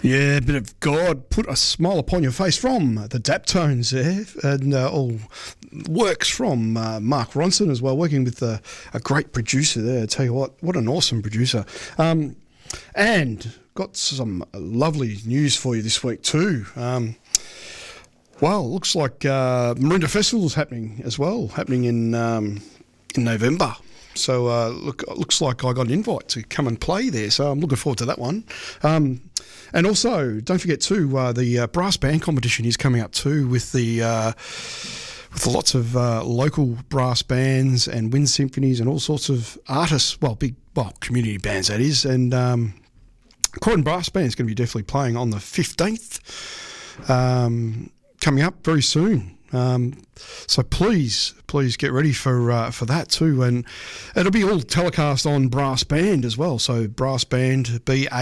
Yeah, a bit of God put a smile upon your face from the Daptones there, and all works from Mark Ronson as well, working with a great producer there. I tell you what an awesome producer. And got some lovely news for you this week too. Well, looks like Maroondah Festival is happening as well, happening in November. So looks like I got an invite to come and play there, so I'm looking forward to that one. And also, don't forget too, the brass band competition is coming up too, with lots of local brass bands and wind symphonies and all sorts of artists. Community bands that is. And Croydon Brass Band is going to be definitely playing on the 15th, coming up very soon. So please get ready for that too, and it'll be all telecast on Brass Band as well. So Brass Band,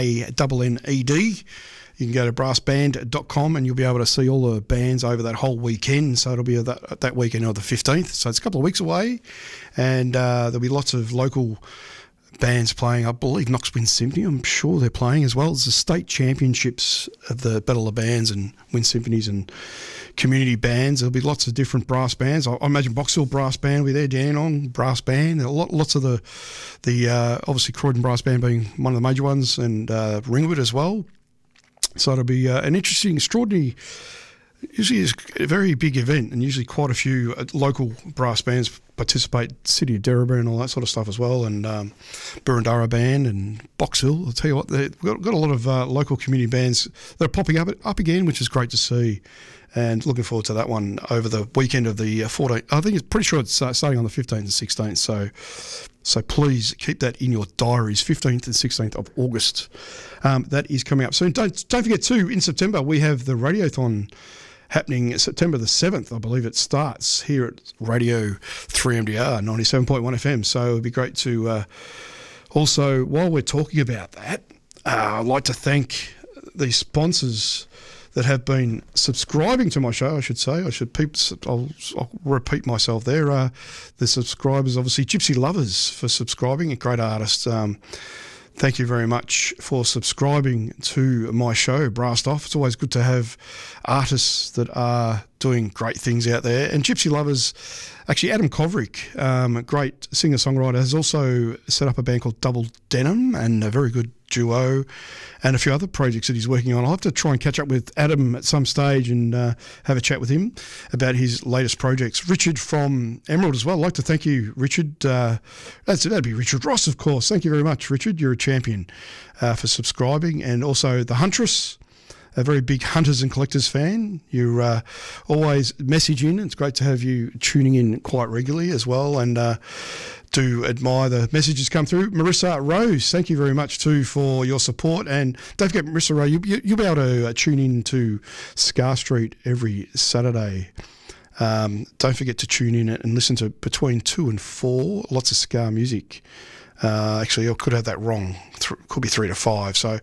BANNED. You can go to brassband.com and you'll be able to see all the bands over that whole weekend. So it'll be that weekend on the 15th. So it's a couple of weeks away, and there'll be lots of local bands playing. I believe Knox Wind Symphony, I'm sure they're playing as well. It's the state championships of the Battle of Bands and Wind Symphonies and community bands. There'll be lots of different brass bands. I imagine Box Hill Brass Band will be there, Dandenong Brass Band. Lots of the obviously Croydon Brass Band being one of the major ones, and Ringwood as well. So it'll be an interesting, extraordinary, usually it's a very big event, and usually quite a few local brass bands participate, City of Derribah and all that sort of stuff as well, and Burundara Band and Box Hill. I'll tell you what, we've got a lot of local community bands that are popping up again, which is great to see, and looking forward to that one over the weekend of the 14th. I think it's pretty sure it's starting on the 15th and 16th, so please keep that in your diaries, 15th and 16th of August. That is coming up soon. Don't forget too, in September we have the Radiothon happening September the 7th, I believe it starts here at Radio 3MDR 97.1 FM. So it'd be great to also, while we're talking about that, I'd like to thank the sponsors that have been subscribing to my show, I should say. I'll repeat myself there. The subscribers, obviously, Gypsy Lovers for subscribing, a great artist. Thank you very much for subscribing to my show, Brassed Off. It's always good to have artists that are doing great things out there. And Gypsy Lovers, actually Adam Kovrick, a great singer-songwriter, has also set up a band called Double Denim, and a very good duo, and a few other projects that he's working on. I'll have to try and catch up with Adam at some stage and have a chat with him about his latest projects. Richard from Emerald as well. I'd like to thank you, Richard. That'd be Richard Ross, of course. Thank you very much, Richard. You're a champion for subscribing. And also The Huntress, a very big Hunters and Collectors fan. You always message in. It's great to have you tuning in quite regularly as well, and do admire the messages come through. Marissa Rose, thank you very much too for your support. And don't forget, Marissa Rose, you'll be able to tune in to Scar Street every Saturday. Don't forget to tune in and listen to between 2 and 4, lots of Scar music. Actually, I could have that wrong. Could be 3 to 5. So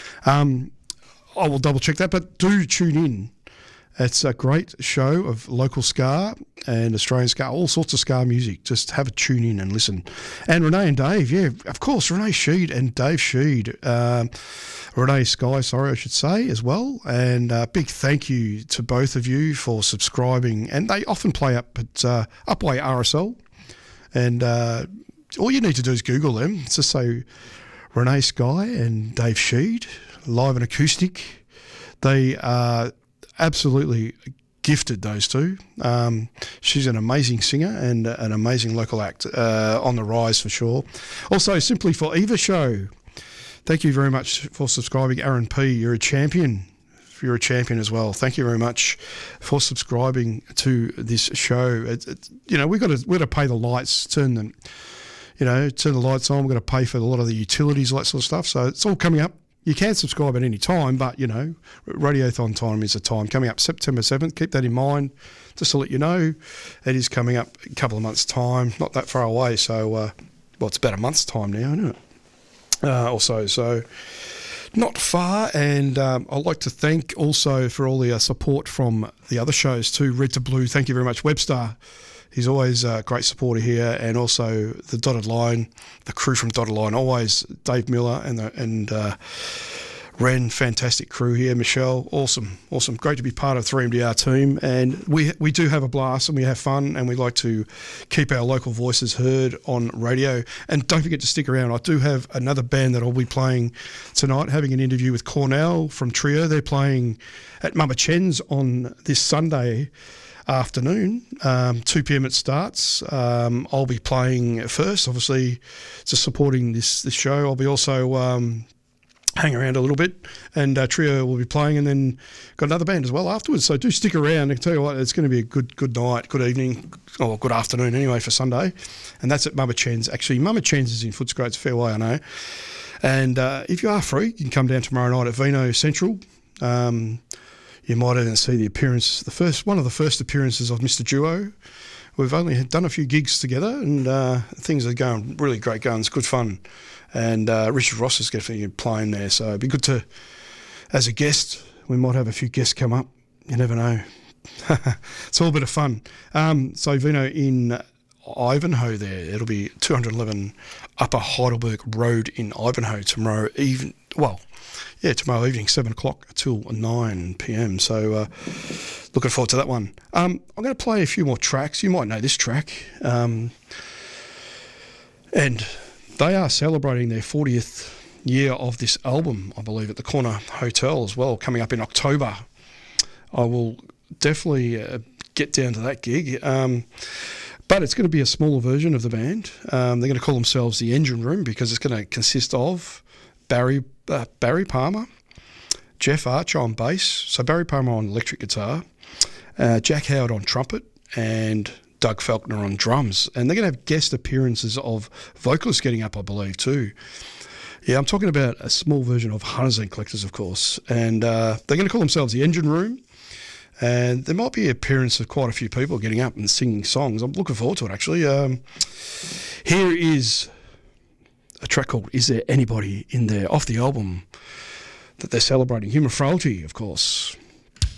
I will double check that, but do tune in. It's a great show of local ska and Australian ska, all sorts of ska music. Just have a tune in and listen. And Renee and Dave, yeah, of course, Renee Sheed and Dave Sheed. Renee Sky, sorry, I should say, as well. And big thank you to both of you for subscribing. And they often play up at Upway RSL. And all you need to do is Google them. Just say Renee Sky and Dave Sheed, live and acoustic. They are absolutely gifted, those two. She's an amazing singer and an amazing local act, on the rise for sure. Also, Simply for Eva show. Thank you very much for subscribing, Aaron P. You're a champion. You're a champion as well. Thank you very much for subscribing to this show. We've got to pay the lights, turn the lights on. We've got to pay for a lot of the utilities, all that sort of stuff. So it's all coming up. You can subscribe at any time, but, Radiothon time is a time coming up September 7th. Keep that in mind, just to let you know. It is coming up a couple of months' time, not that far away. So, it's about a month's time now, isn't it? So not far. And I'd like to thank also for all the support from the other shows too. Red to Blue, thank you very much. Webstar, he's always a great supporter here, and also the Dotted Line, the crew from Dotted Line, always Dave Miller and Ren, fantastic crew here. Michelle, awesome. Great to be part of 3MDR team. And we do have a blast and we have fun and we like to keep our local voices heard on radio. And don't forget to stick around. I do have another band that I'll be playing tonight, having an interview with Cornell from Trio. They're playing at Mama Chen's on this Sunday afternoon, 2 p.m. it starts. I'll be playing first, obviously, just supporting this show. I'll be also hang around a little bit, and Trio will be playing, and then got another band as well afterwards. So do stick around. I can tell you what, it's going to be a good night, good evening, or good afternoon anyway for Sunday, and that's at Mama Chen's. Actually, Mama Chen's is in Footscray. It's a fair way, I know. And if you are free, you can come down tomorrow night at Vino Central. You might even see the appearance, one of the first appearances of Mr. Duo. We've only done a few gigs together, and things are going really great guns, good fun. And Richard Ross is definitely playing there, so it'd be good to, as a guest, we might have a few guests come up. You never know. It's all a bit of fun. So Vino in Ivanhoe there. It'll be 211 Upper Heidelberg Road in Ivanhoe tomorrow evening. Well, yeah, tomorrow evening, 7 o'clock till 9 p.m. So looking forward to that one. I'm going to play a few more tracks. You might know this track. And they are celebrating their 40th year of this album, I believe, at the Corner Hotel as well, coming up in October. I will definitely get down to that gig. But it's going to be a smaller version of the band. They're going to call themselves the Engine Room because it's going to consist of Barry Palmer, Jeff Archer on bass, so Barry Palmer on electric guitar, Jack Howard on trumpet, and Doug Faulkner on drums. And they're going to have guest appearances of vocalists getting up, I believe, too. Yeah, I'm talking about a small version of Hunters and Collectors, of course. And they're going to call themselves the Engine Room. And there might be an appearance of quite a few people getting up and singing songs. I'm looking forward to it, actually. Here is a track called Is There Anybody in There, off the album that they're celebrating, Human Frailty, of course.